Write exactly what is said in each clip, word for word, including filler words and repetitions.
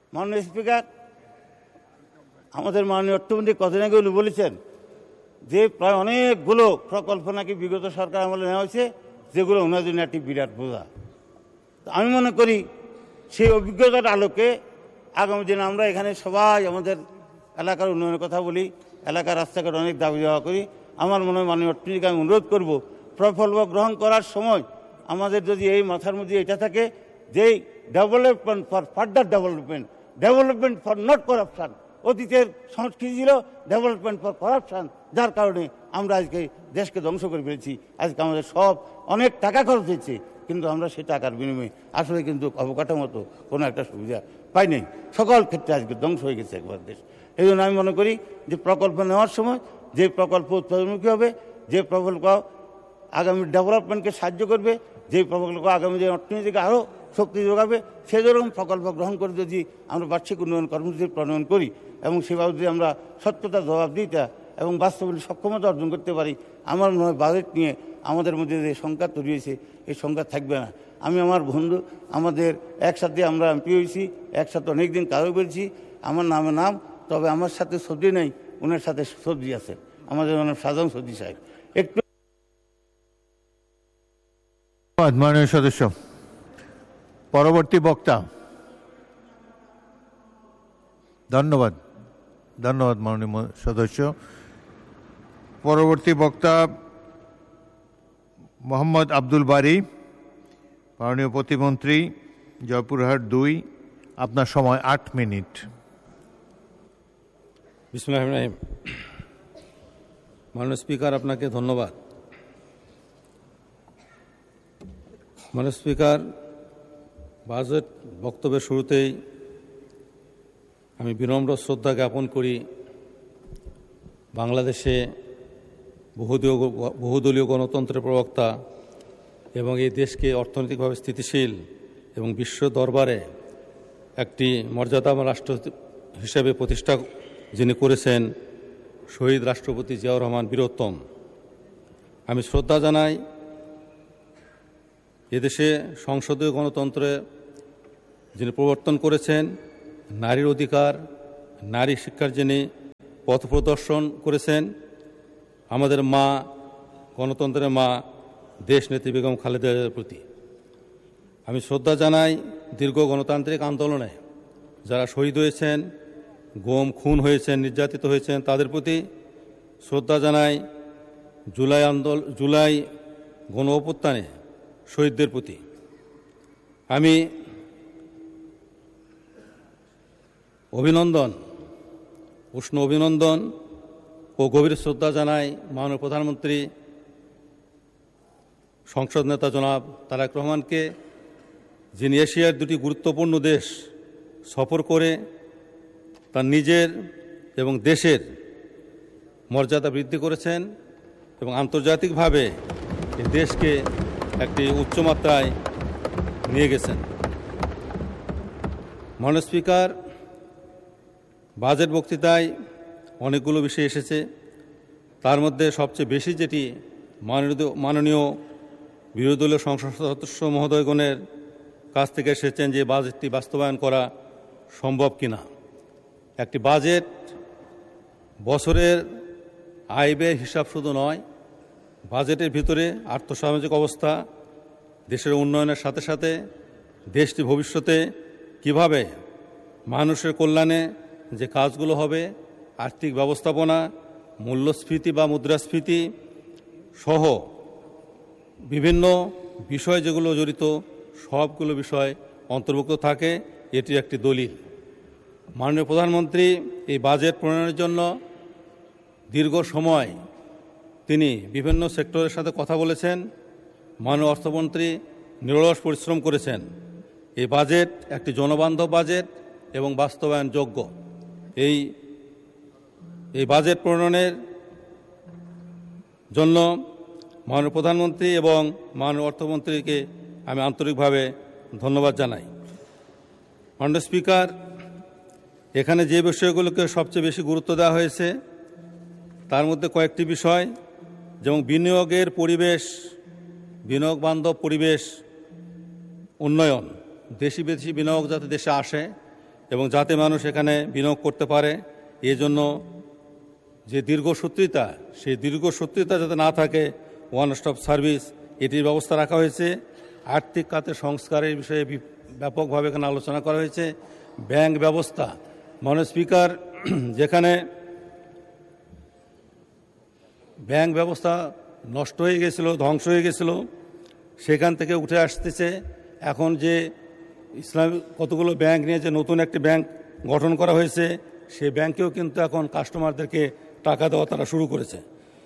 মাননীয় স্পিকার, আমাদের মাননীয় অর্থমন্ত্রী কদিন আগে উনি বলেছেন যে প্রায় অনেকগুলো প্রকল্প নাকি বিগত সরকার আমলে নেওয়া হয়েছে, যেগুলো ওনার জন্য একটি বিরাট বোঝা। আমি মনে করি সেই অভিজ্ঞতার আলোকে আগামী দিনে আমরা এখানে সবাই আমাদের এলাকার উন্নয়নের কথা বলি, এলাকার রাস্তাঘাট অনেক দাবি দেওয়া করি। আমার মনে হয় মাননীয় অর্থনীতিকে আমি অনুরোধ করব, প্রকল্প গ্রহণ করার সময় আমাদের যদি এই মাথার মধ্যে এটা থাকে যে development for further development, development for not corruption. অতীতের সংস্কৃতি ছিল ডেভেলপমেন্ট ফর করাপশান, যার কারণে আমরা আজকে দেশকে ধ্বংস করে ফেলেছি। আজকে আমাদের সব অনেক টাকা খরচ হয়েছে, কিন্তু আমরা সেই টাকার বিনিময়ে আসলে কিন্তু অবকাঠামোগত কোনো একটা সুবিধা পাই নাই। সকল ক্ষেত্রে আজকে ধ্বংস হয়ে গেছে একবার দেশ। এই জন্য আমি মনে করি যে প্রকল্প নেওয়ার সময় যে প্রকল্প উৎপাদনমুখী হবে, যে প্রকল্প আগামী ডেভেলপমেন্টকে সাহায্য করবে, যে প্রকল্প আগামী যে অর্থনীতিকে আরও শক্তি যোগাবে, সেরকম প্রকল্প গ্রহণ করে যদি আমরা বার্ষিক উন্নয়ন কর্মসূচি প্রণয়ন করি এবং সেভাবে যদি আমরা সত্যতা, জবাবদিহিতা এবং বাস্তবায়নের সক্ষমতা অর্জন করতে পারি, আমার মনে হয় বাজেট নিয়ে আমাদের মধ্যে যে সংঘাত তৈরি হয়েছে এই সংঘাত থাকবে না। আমি আমার বন্ধু, আমাদের একসাথে আমরা এমপি হয়েছি, একসাথে অনেক দিন কাজও করেছি, আমার নামে নাম, তবে আমার সাথে সবজি নেই, ওনার সাথে সবজি আছে, আমাদের ওনার সাধারণ সবজি সাহেব। একটু মাননীয় সদস্য, পরবর্তী বক্তা। ধন্যবাদ ধন্যবাদ মাননীয় সদস্য। পরবর্তী বক্তা মোহাম্মদ আব্দুল বারী, মাননীয় প্রতিমন্ত্রী, জয়পুরহাট দুই। আপনার সময় আট মিনিট। বিসমিল্লাহির রহমানির রহিম। মাননীয় স্পিকার, আপনাকে ধন্যবাদ। মাননীয় স্পিকার, বাজেট বক্তব্যের শুরুতেই আমি বিনম্র শ্রদ্ধা জ্ঞাপন করি বাংলাদেশে বহুদলীয় বহুদলীয় গণতন্ত্রের প্রবক্তা এবং এই দেশকে অর্থনৈতিকভাবে স্থিতিশীল এবং বিশ্ব দরবারে একটি মর্যাদাবান রাষ্ট্র হিসেবে প্রতিষ্ঠা যিনি করেছেন, শহীদ রাষ্ট্রপতি জিয়াউর রহমান বীরোত্তম। আমি শ্রদ্ধা জানাই এদেশে সংসদীয় গণতন্ত্রে যিনি প্রবর্তন করেছেন, নারীর অধিকার, নারী শিক্ষার যিনি পথ প্রদর্শন করেছেন, আমাদের মা, গণতন্ত্রের মা দেশনেত্রী বেগম খালেদা জিয়ার প্রতি আমি শ্রদ্ধা জানাই। দীর্ঘ গণতান্ত্রিক আন্দোলনে যারা শহীদ হয়েছেন, গুম খুন হয়েছেন, নির্যাতিত হয়েছেন, তাদের প্রতি শ্রদ্ধা জানাই। জুলাই আন্দোলন জুলাই গণ অভ্যুত্থানে শহীদদের প্রতি আমি অভিনন্দন, উষ্ণ অভিনন্দন ও গভীর শ্রদ্ধা জানাই মাননীয় প্রধানমন্ত্রী, সংসদ নেতা জনাব তারেক রহমানকে, যিনি এশিয়ার দুটি গুরুত্বপূর্ণ দেশ সফর করে তার নিজের এবং দেশের মর্যাদা বৃদ্ধি করেছেন এবং আন্তর্জাতিকভাবে এই দেশকে একটি উচ্চমাত্রায় নিয়ে গেছেন। মাননীয় স্পিকার, বাজেট বক্তৃতায় অনেকগুলো বিষয় এসেছে, তার মধ্যে সবচেয়ে বেশি যেটি মাননীয় মাননীয় বিরোধী দলীয় সংসদ সদস্য মহোদয়গণের কাছ থেকে এসেছেন যে বাজেটটি বাস্তবায়ন করা সম্ভব কিনা। একটি বাজেট বছরের আয় ব্যয়ের হিসাব শুধু নয়, বাজেটের ভিতরে আর্থসামাজিক অবস্থা, দেশের উন্নয়নের সাথে সাথে দেশটি ভবিষ্যতে কিভাবে মানুষের কল্যাণে যে কাজগুলো হবে, আর্থিক ব্যবস্থাপনা, মূল্যস্ফীতি বা মুদ্রাস্ফীতি সহ বিভিন্ন বিষয় যেগুলো জড়িত, সবগুলো বিষয় অন্তর্ভুক্ত থাকে। এটি একটি দলিল। মাননীয় প্রধানমন্ত্রী এই বাজেট প্রণয়নের জন্য দীর্ঘ সময় তিনি বিভিন্ন সেক্টরের সাথে কথা বলেছেন। মাননীয় অর্থমন্ত্রী নিরলস পরিশ্রম করেছেন। এই বাজেট একটি জনবান্ধব বাজেট এবং বাস্তবায়নযোগ্য। এই এই বাজেট প্রণয়নের জন্য মাননীয় প্রধানমন্ত্রী এবং মাননীয় অর্থমন্ত্রীকে আমি আন্তরিকভাবে ধন্যবাদ জানাই। মাননীয় স্পিকার, এখানে যে বিষয়গুলোকে সবচেয়ে বেশি গুরুত্ব দেওয়া হয়েছে তার মধ্যে কয়েকটি বিষয়, যেমন বিনিয়োগের পরিবেশ, বিনিয়োগ বান্ধব পরিবেশ উন্নয়ন, দেশি বিদেশি বিনিয়োগ যাতে দেশে আসে এবং যাতে মানুষ এখানে বিনিয়োগ করতে পারে, এই জন্য যে দীর্ঘসূত্রিতা, সেই দীর্ঘসূত্রিতা যাতে না থাকে, ওয়ান স্টপ সার্ভিস এটির ব্যবস্থা রাখা হয়েছে। আর্থিক খাতের সংস্কারের বিষয়ে ব্যাপকভাবে এখানে আলোচনা করা হয়েছে। ব্যাংক ব্যবস্থা, মাননীয় স্পিকার, যেখানে ব্যাংক ব্যবস্থা নষ্ট হয়ে গেছিল, ধ্বংস হয়ে গেছিল, সেখান থেকে উঠে আসতেছে। এখন যে ইসলামিক কতগুলো ব্যাংক নিয়ে যে নতুন একটি ব্যাংক গঠন করা হয়েছে, সেই ব্যাংকেও কিন্তু এখন কাস্টমারদেরকে টাকা দেওয়া তারা শুরু করেছে।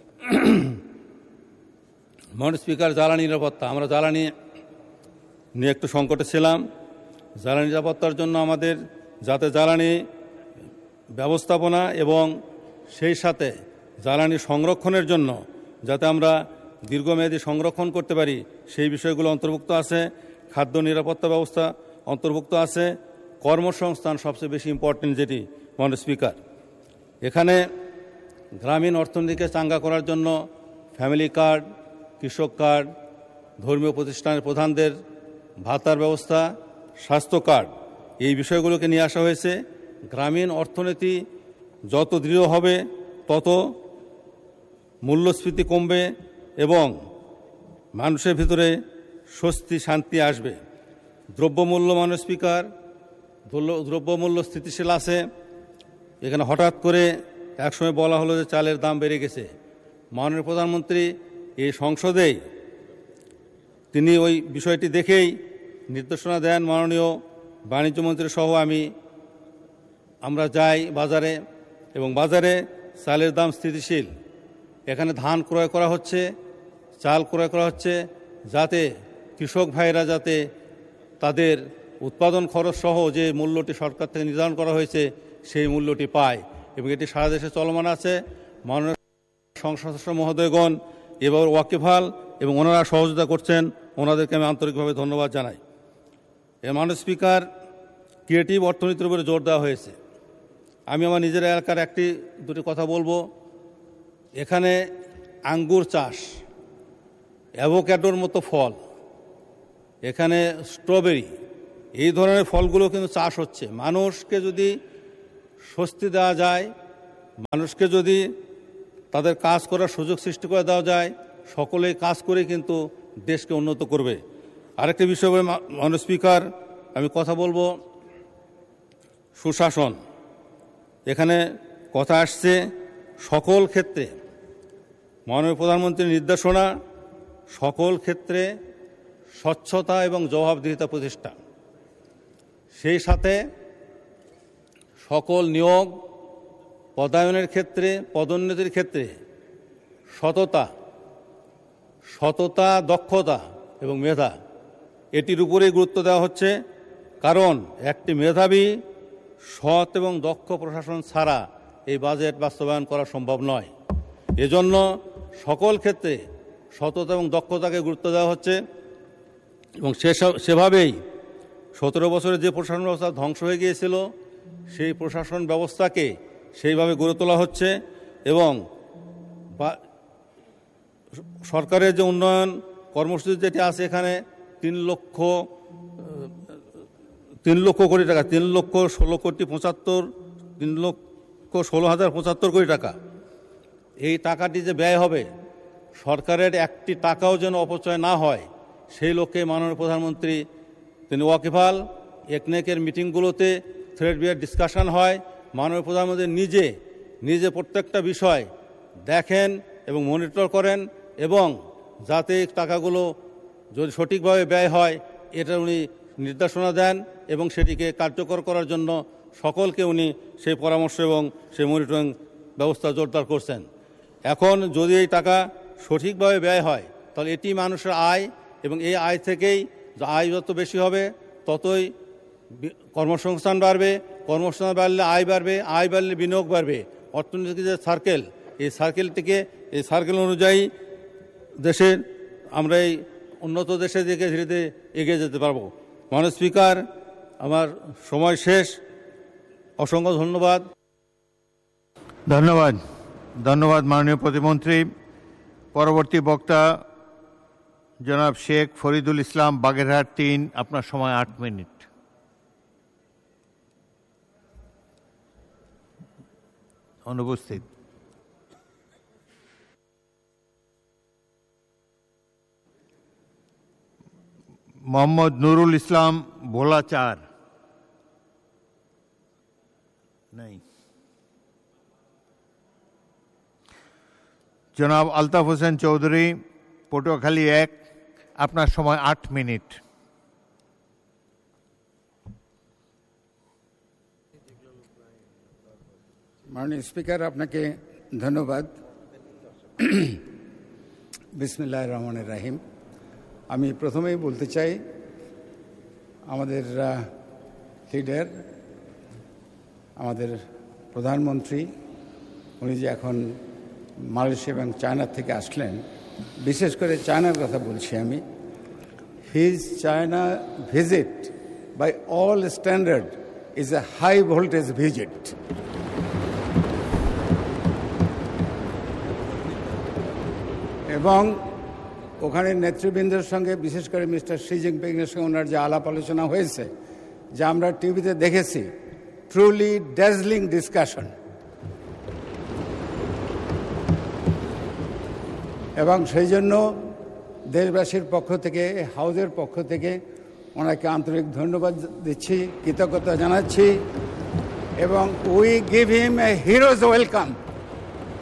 মাননীয় স্পিকার, জ্বালানি নিরাপত্তা, আমরা জ্বালানি নিয়ে একটু সংকটে ছিলাম। জ্বালানি নিরাপত্তার জন্য আমাদের যাতে জ্বালানি ব্যবস্থাপনা এবং সেই সাথে জ্বালানি সংরক্ষণের জন্য যাতে আমরা দীর্ঘমেয়াদী সংরক্ষণ করতে পারি, সেই বিষয়গুলো অন্তর্ভুক্ত আছে। খাদ্য নিরাপত্তা ব্যবস্থা অন্তর্ভুক্ত আছে। কর্মসংস্থান সবচেয়ে বেশি ইম্পর্টেন্ট, যেটি মাননীয় স্পিকার, এখানে গ্রামীণ অর্থনীতিকে চাঙ্গা করার জন্য ফ্যামিলি কার্ড, কৃষক কার্ড, ধর্মীয় প্রতিষ্ঠানের প্রধানদের ভাতার ব্যবস্থা, স্বাস্থ্য কার্ড, এই বিষয়গুলোকে নিয়ে আসা হয়েছে। গ্রামীণ অর্থনীতি যত দৃঢ় হবে তত মূল্যস্ফীতি কমবে এবং মানুষের ভিতরে স্বস্তি শান্তি আসবে। দ্রব্যমূল্য, মাননীয় স্পিকার, দ্রব্যমূল্য স্থিতিশীল আছে। এখানে হঠাৎ করে একসময় বলা হলো যে চালের দাম বেড়ে গেছে। মাননীয় প্রধানমন্ত্রী এই সংসদেই তিনি ওই বিষয়টি দেখেই নির্দেশনা দেন। মাননীয় বাণিজ্যমন্ত্রী সহ আমি আমরা যাই বাজারে, এবং বাজারে চালের দাম স্থিতিশীল। এখানে ধান ক্রয় করা হচ্ছে, চাল ক্রয় করা হচ্ছে, যাতে কৃষক ভাইরা যাতে তাদের উৎপাদন খরচ সহ যে মূল্যটি সরকার থেকে নির্ধারণ করা হয়েছে সেই মূল্যটি পায়, এবং এটি সারা দেশে চলমান আছে। মাননীয় সংসদ সদস্য মহোদয়গণ এবার ওয়াকিবহাল এবং ওনারা সহযোগিতা করছেন, ওনাদেরকে আমি আন্তরিকভাবে ধন্যবাদ জানাই। এর মাননীয় স্পিকার, ক্রিয়েটিভ অর্থনীতির উপরে জোর দেওয়া হয়েছে। আমি আমার নিজের এলাকার একটি দুটি কথা বলবো। এখানে আঙ্গুর চাষ, অ্যাভোক্যাডোর মতো ফল, এখানে স্ট্রবেরি, এই ধরনের ফলগুলো কিন্তু চাষ হচ্ছে। মানুষকে যদি স্বস্তি দেওয়া যায়, মানুষকে যদি তাদের কাজ করার সুযোগ সৃষ্টি করে দেওয়া যায়, সকলেই কাজ করে কিন্তু দেশকে উন্নত করবে। আরেকটি বিষয়, মাননীয় স্পিকার, আমি কথা বলবো সুশাসন। এখানে কথা আসছে সকল ক্ষেত্রে মাননীয় প্রধানমন্ত্রীর নির্দেশনা, সকল ক্ষেত্রে স্বচ্ছতা এবং জবাবদিহিতা প্রতিষ্ঠা, সেই সাথে সকল নিয়োগ পদায়নের ক্ষেত্রে, পদোন্নতির ক্ষেত্রে সততা সততা দক্ষতা এবং মেধা, এটির উপরেই গুরুত্ব দেওয়া হচ্ছে। কারণ একটি মেধাবী, সৎ এবং দক্ষ প্রশাসন ছাড়া এই বাজেট বাস্তবায়ন করা সম্ভব নয়। এজন্য সকল ক্ষেত্রে সততা এবং দক্ষতাকে গুরুত্ব দেওয়া হচ্ছে, এবং সেভাবেই সতেরো বছরে যে প্রশাসন ব্যবস্থা ধ্বংস হয়ে গিয়েছিল, সেই প্রশাসন ব্যবস্থাকে সেইভাবে গড়ে তোলা হচ্ছে। এবং সরকারের যে উন্নয়ন কর্মসূচি যেটি আছে, এখানে তিন লক্ষ তিন লক্ষ কোটি টাকা তিন লক্ষ ষোলো কোটি পঁচাত্তর তিন লক্ষ ষোলো হাজার পঁচাত্তর কোটি টাকা, এই টাকাটি যে ব্যয় হবে, সরকারের একটি টাকাও যেন অপচয় না হয়, সেই লক্ষ্যে মাননীয় প্রধানমন্ত্রী তিনি ওয়াকিবহাল। একনেকের মিটিংগুলোতে থ্রেড বিয়ার ডিসকাশন হয়, মাননীয় প্রধানমন্ত্রী নিজে নিজে প্রত্যেকটা বিষয় দেখেন এবং মনিটর করেন, এবং যাতে টাকাগুলো যদি সঠিকভাবে ব্যয় হয় এটা উনি নির্দেশনা দেন, এবং সেটিকে কার্যকর করার জন্য সকলকে উনি সেই পরামর্শ এবং সেই মনিটরিং ব্যবস্থা জোরদার করছেন। এখন যদি এই টাকা সঠিকভাবে ব্যয় হয়, তাহলে এটি মানুষের আয়, এবং এই আয় থেকেই আয় যত বেশি হবে ততই কর্মসংস্থান বাড়বে, কর্মসংস্থান বাড়লে আয় বাড়বে, আয় বাড়লে বিনিয়োগ বাড়বে। অর্থনৈতিক যে সার্কেল, এই সার্কেলটিকে এই সার্কেল অনুযায়ী দেশের আমরা এই উন্নত দেশের দিকে ধীরে ধীরে এগিয়ে যেতে পারবো। মাননীয় স্পিকার, আমার সময় শেষ। অসংখ্য ধন্যবাদ। ধন্যবাদ ধন্যবাদ মাননীয় প্রতিমন্ত্রী। পরবর্তী বক্তা জনাব শেখ ফরিদুল ইসলাম, বাগেরহাট তিন, আপনার সময় আট মিনিট। অনুপস্থিত। মোহাম্মদ নুরুল ইসলাম ভোলা চার নেই। জনাব আলতাফ হোসেন চৌধুরী পটুয়াখালী এক, আপনার সময় আট মিনিট। মাননীয় স্পিকার, আপনাকে ধন্যবাদ। বিসমিল্লাহির রহমানির রহিম। আমি প্রথমেই বলতে চাই, আমাদের লিডার, আমাদের প্রধানমন্ত্রী, উনি যে এখন মালয়েশিয়া এবং চায়না থেকে আসলেন, বিশেষ করে চায়নার কথা বলছি আমি, his China visit by all standard is a high voltage visit. এবং ওখানে নেতৃবৃন্দের সঙ্গে, বিশেষ করে মিস্টার শি জিনপিংয়ের সঙ্গে ওনার যে আলাপ আলোচনা হয়েছে, যা আমরা টিভিতে দেখেছি, ট্রুলি ড্যাজলিং ডিসকাশন। এবং সেই জন্য দেশবাসীর পক্ষ থেকে, হাউজের পক্ষ থেকে ওনাকে আন্তরিক ধন্যবাদ দিচ্ছি, কৃতজ্ঞতা জানাচ্ছি, এবং we give him A heroes welcome.